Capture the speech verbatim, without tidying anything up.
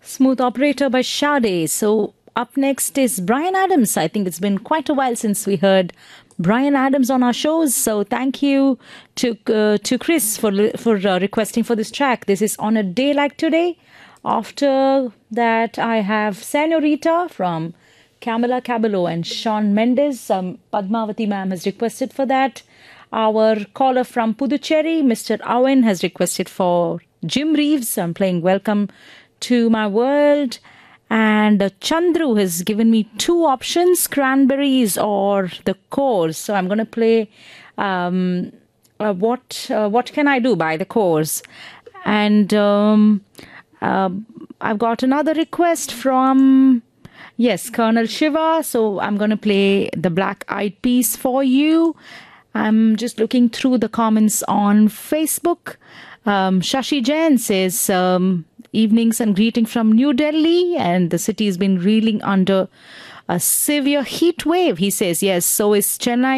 Smooth Operator by Sade. So up next is Brian Adams. I think it's been quite a while since we heard Brian Adams on our shows. So thank you to uh, to Chris for for uh, requesting for this track. This is On a Day Like Today. After that, I have Senorita from Camila Cabello and Shawn Mendes. Um, Padmavati ma'am has requested for that. Our caller from Puducherry, Mister Owen, has requested for Jim Reeves. I'm playing Welcome to My World. And uh, Chandru has given me two options, Cranberries or The Course. So I'm going to play um, uh, what uh, What Can I Do by The Course. And um, uh, I've got another request from, yes, Colonel Shiva. So I'm going to play The Black Eyed Peas for you. I'm just looking through the comments on Facebook. Um, Shashi Jain says, um, evenings and greeting from New Delhi, and the city has been reeling under a severe heat wave. He says, yes, so is Chennai.